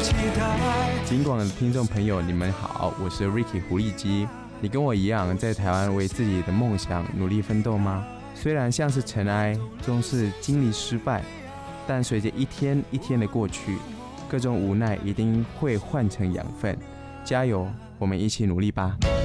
尽管听众朋友你们好，我是 Ricky 胡立基。你跟我一样在台湾为自己的梦想努力奋斗吗？虽然像是尘埃，终是经历失败，但随着一天一天的过去，各种无奈一定会换成养分。加油，我们一起努力吧。